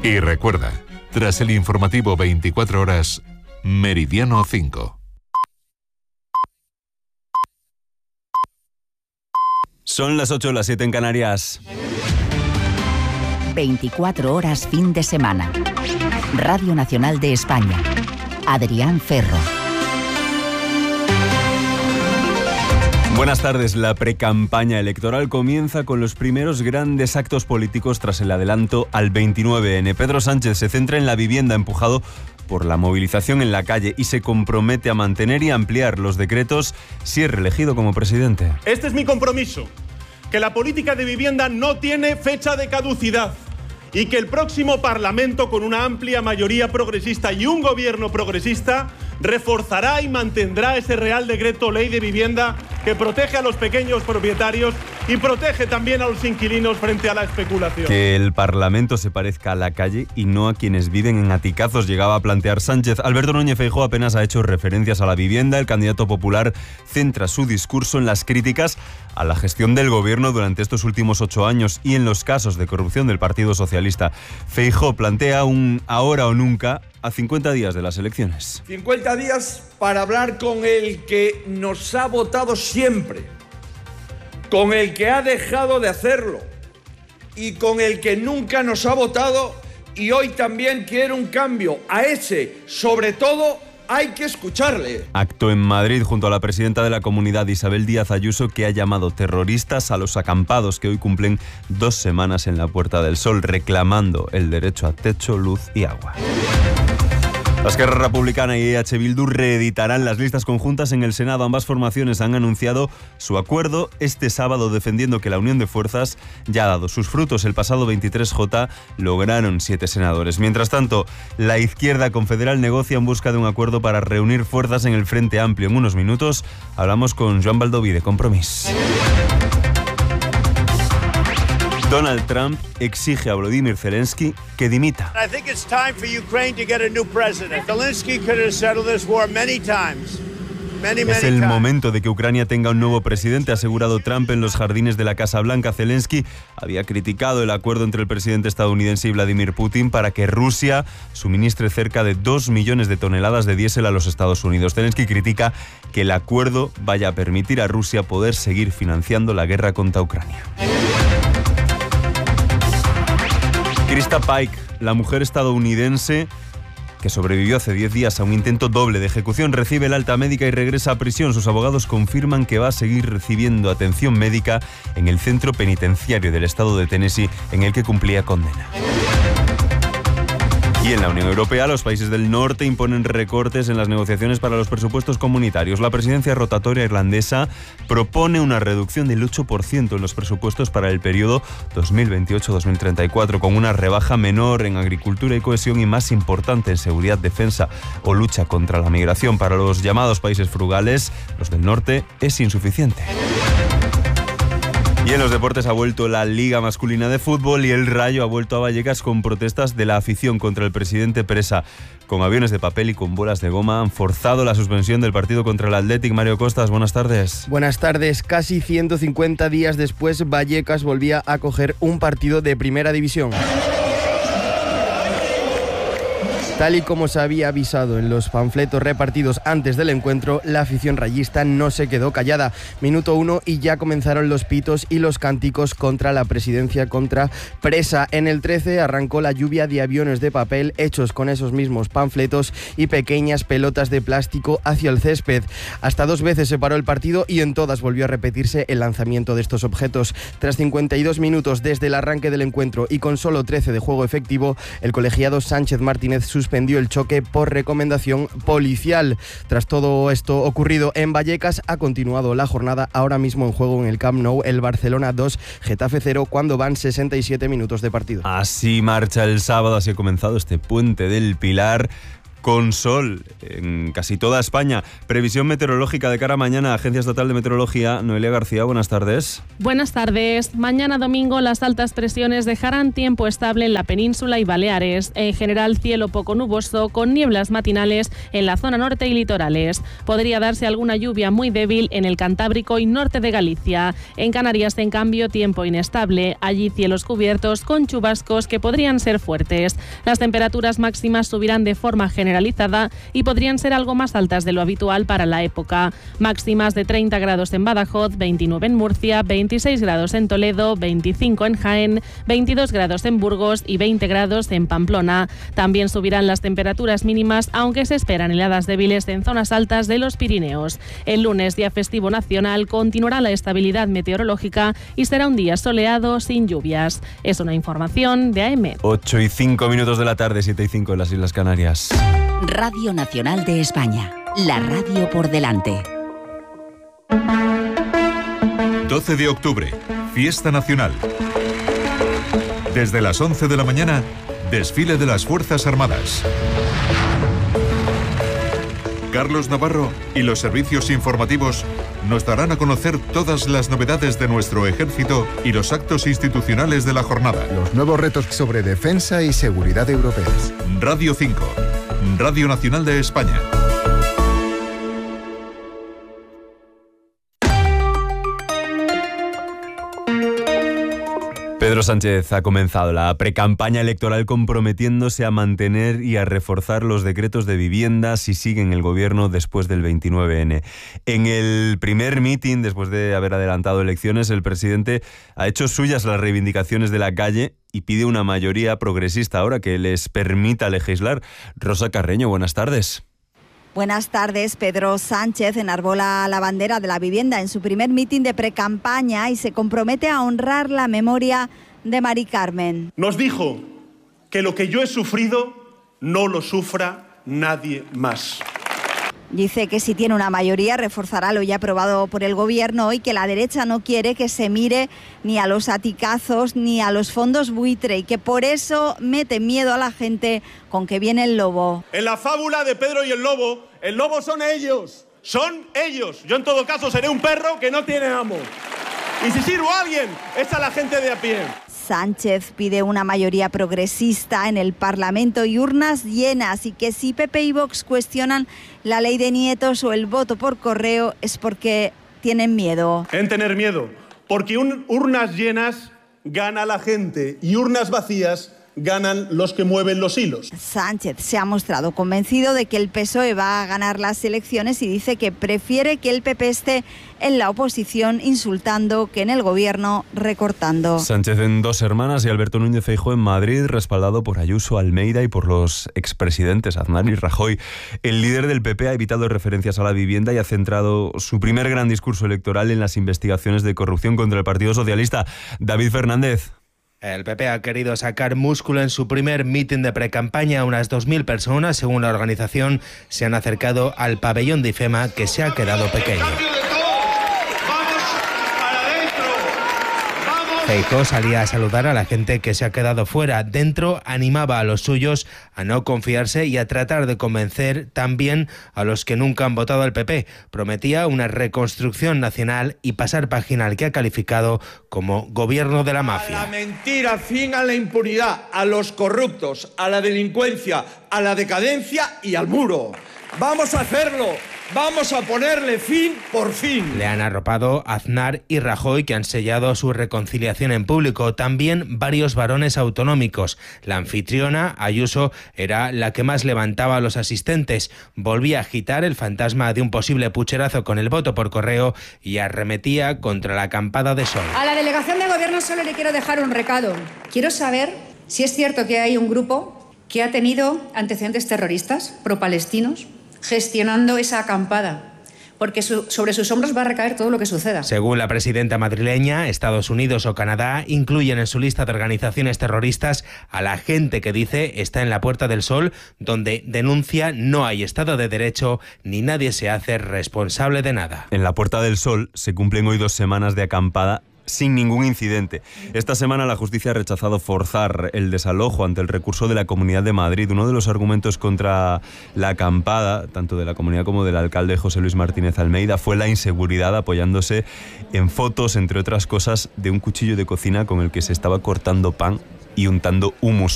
Y recuerda, tras el informativo 24 horas, Meridiano 5. Son las 8, las 7 en Canarias. 24 horas fin de semana. Radio Nacional de España. Adrián Ferro. Buenas tardes. La precampaña electoral comienza con los primeros grandes actos políticos tras el adelanto al 29N. Pedro Sánchez se centra en la vivienda, empujado por la movilización en la calle, y se compromete a mantener y ampliar los decretos si es reelegido como presidente. Este es mi compromiso, que la política de vivienda no tiene fecha de caducidad y que el próximo Parlamento, con una amplia mayoría progresista y un gobierno progresista, reforzará y mantendrá ese Real Decreto Ley de Vivienda que protege a los pequeños propietarios y protege también a los inquilinos frente a la especulación. Que el Parlamento se parezca a la calle y no a quienes viven en aticazos, llegaba a plantear Sánchez. Alberto Núñez Feijóo apenas ha hecho referencias a la vivienda. El candidato popular centra su discurso en las críticas a la gestión del gobierno durante estos últimos 8 años y en los casos de corrupción del Partido Socialista. Feijóo plantea un ahora o nunca a 50 días de las elecciones. 50 días para hablar con el que nos ha votado siempre, con el que ha dejado de hacerlo y con el que nunca nos ha votado y hoy también quiere un cambio. A ese, sobre todo, hay que escucharle. Acto en Madrid junto a la presidenta de la Comunidad, Isabel Díaz Ayuso, que ha llamado terroristas a los acampados que hoy cumplen 2 semanas en la Puerta del Sol, reclamando el derecho a techo, luz y agua. La Esquerra Republicana y EH Bildu reeditarán las listas conjuntas en el Senado. Ambas formaciones han anunciado su acuerdo este sábado, defendiendo que la unión de fuerzas ya ha dado sus frutos. El pasado 23J lograron 7 senadores. Mientras tanto, la izquierda confederal negocia en busca de un acuerdo para reunir fuerzas en el Frente Amplio. En unos minutos hablamos con Joan Baldoví de Compromís. Donald Trump exige a Volodymyr Zelensky que dimita. Es el momento de que Ucrania tenga un nuevo presidente, ha asegurado Trump en los jardines de la Casa Blanca. Zelensky había criticado el acuerdo entre el presidente estadounidense y Vladimir Putin para que Rusia suministre cerca de 2 millones de toneladas de diésel a los Estados Unidos. Zelensky critica que el acuerdo vaya a permitir a Rusia poder seguir financiando la guerra contra Ucrania. Krista Pike, la mujer estadounidense que sobrevivió hace 10 días a un intento doble de ejecución, recibe el alta médica y regresa a prisión. Sus abogados confirman que va a seguir recibiendo atención médica en el centro penitenciario del estado de Tennessee en el que cumplía condena. Y en la Unión Europea, los países del norte imponen recortes en las negociaciones para los presupuestos comunitarios. La presidencia rotatoria irlandesa propone una reducción del 8% en los presupuestos para el periodo 2028-2034, con una rebaja menor en agricultura y cohesión y más importante en seguridad, defensa o lucha contra la migración. Para los llamados países frugales, los del norte, es insuficiente. Y en los deportes ha vuelto la Liga Masculina de Fútbol y el Rayo ha vuelto a Vallecas con protestas de la afición contra el presidente Presa. Con aviones de papel y con bolas de goma han forzado la suspensión del partido contra el Athletic. Mario Costas, buenas tardes. Buenas tardes. Casi 150 días después, Vallecas volvía a coger un partido de primera división. Tal y como se había avisado en los panfletos repartidos antes del encuentro, la afición rayista no se quedó callada. Minuto 1 y ya comenzaron los pitos y los cánticos contra la presidencia, contra Presa. En el 13 arrancó la lluvia de aviones de papel hechos con esos mismos panfletos y pequeñas pelotas de plástico hacia el césped. Hasta 2 veces se paró el partido y en todas volvió a repetirse el lanzamiento de estos objetos. Tras 52 minutos desde el arranque del encuentro y con solo 13 de juego efectivo, el colegiado Sánchez Martínez suspendió el choque por recomendación policial. Tras todo esto ocurrido en Vallecas, ha continuado la jornada. Ahora mismo en juego en el Camp Nou, el Barcelona 2, Getafe 0, cuando van 67 minutos de partido. Así marcha el sábado, así ha comenzado este puente del Pilar, con sol en casi toda España. Previsión meteorológica de cara a mañana, Agencia Estatal de Meteorología. Noelia García, buenas tardes. Buenas tardes. Mañana domingo las altas presiones dejarán tiempo estable en la península y Baleares. En general, cielo poco nuboso, con nieblas matinales en la zona norte y litorales. Podría darse alguna lluvia muy débil en el Cantábrico y norte de Galicia. En Canarias, en cambio, tiempo inestable. Allí cielos cubiertos con chubascos que podrían ser fuertes. Las temperaturas máximas subirán de forma generalizada y podrían ser algo más altas de lo habitual para la época. Máximas de 30 grados en Badajoz, 29 en Murcia, 26 grados en Toledo, 25 en Jaén, 22 grados en Burgos y 20 grados en Pamplona. También subirán las temperaturas mínimas, aunque se esperan heladas débiles en zonas altas de los Pirineos. El lunes, día festivo nacional, continuará la estabilidad meteorológica y será un día soleado sin lluvias. Es una información de AM. 8:05 de la tarde, 7:05 en las Islas Canarias. Radio Nacional de España, la radio por delante. 12 de octubre, Fiesta Nacional. Desde las 11 de la mañana, desfile de las Fuerzas Armadas. Carlos Navarro y los servicios informativos nos darán a conocer todas las novedades de nuestro ejército y los actos institucionales de la jornada. Los nuevos retos sobre defensa y seguridad europeas. Radio 5, Radio Nacional de España. Pedro Sánchez ha comenzado la precampaña electoral comprometiéndose a mantener y a reforzar los decretos de vivienda si sigue en el gobierno después del 29N. En el primer mitin, después de haber adelantado elecciones, el presidente ha hecho suyas las reivindicaciones de la calle y pide una mayoría progresista ahora que les permita legislar. Rosa Carreño, buenas tardes. Buenas tardes. Pedro Sánchez enarbola la bandera de la vivienda en su primer mitin de precampaña y se compromete a honrar la memoria de Mari Carmen. Nos dijo que lo que yo he sufrido no lo sufra nadie más. Dice que si tiene una mayoría reforzará lo ya aprobado por el gobierno y que la derecha no quiere que se mire ni a los aticazos ni a los fondos buitre y que por eso mete miedo a la gente con que viene el lobo. En la fábula de Pedro y el lobo son ellos. Son ellos. Yo en todo caso seré un perro que no tiene amo. Y si sirvo a alguien, es a la gente de a pie. Sánchez pide una mayoría progresista en el Parlamento y urnas llenas y que si PP y Vox cuestionan la ley de nietos o el voto por correo es porque tienen miedo. En tener miedo, porque urnas llenas gana la gente y urnas vacías ganan los que mueven los hilos. Sánchez se ha mostrado convencido de que el PSOE va a ganar las elecciones y dice que prefiere que el PP esté en la oposición insultando que en el gobierno recortando. Sánchez en Dos Hermanas y Alberto Núñez Feijóo en Madrid, respaldado por Ayuso, Almeida y por los expresidentes Aznar y Rajoy. El líder del PP ha evitado referencias a la vivienda y ha centrado su primer gran discurso electoral en las investigaciones de corrupción contra el Partido Socialista. David Fernández. El PP ha querido sacar músculo en su primer mitin de precampaña. Unas 2.000 personas, según la organización, se han acercado al pabellón de IFEMA, que se ha quedado pequeño. Feijóo salía a saludar a la gente que se ha quedado fuera. Dentro animaba a los suyos a no confiarse y a tratar de convencer también a los que nunca han votado al PP. Prometía una reconstrucción nacional y pasar página al que ha calificado como gobierno de la mafia. A la mentira, fin a la impunidad, a los corruptos, a la delincuencia, a la decadencia y al muro. ¡Vamos a hacerlo! ¡Vamos a ponerle fin por fin! Le han arropado Aznar y Rajoy, que han sellado su reconciliación en público. También varios varones autonómicos. La anfitriona, Ayuso, era la que más levantaba a los asistentes. Volvía a agitar el fantasma de un posible pucherazo con el voto por correo y arremetía contra la acampada de Sol. A la delegación de gobierno solo le quiero dejar un recado. Quiero saber si es cierto que hay un grupo que ha tenido antecedentes terroristas, pro-palestinos, gestionando esa acampada, porque sobre sus hombros va a recaer todo lo que suceda. Según la presidenta madrileña, Estados Unidos o Canadá incluyen en su lista de organizaciones terroristas a la gente que dice está en la Puerta del Sol, donde denuncia no hay Estado de Derecho ni nadie se hace responsable de nada. En la Puerta del Sol se cumplen hoy 2 semanas de acampada sin ningún incidente. Esta semana la justicia ha rechazado forzar el desalojo ante el recurso de la Comunidad de Madrid. Uno de los argumentos contra la acampada, tanto de la comunidad como del alcalde José Luis Martínez Almeida, fue la inseguridad, apoyándose en fotos, entre otras cosas, de un cuchillo de cocina con el que se estaba cortando pan y untando humus